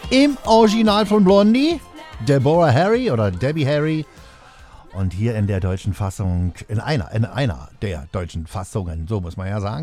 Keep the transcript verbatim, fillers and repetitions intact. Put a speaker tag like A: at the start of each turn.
A: Im Original von Blondie, Deborah Harry oder Debbie Harry. Und hier in der deutschen Fassung, in einer, in einer der deutschen Fassungen, so muss man ja sagen.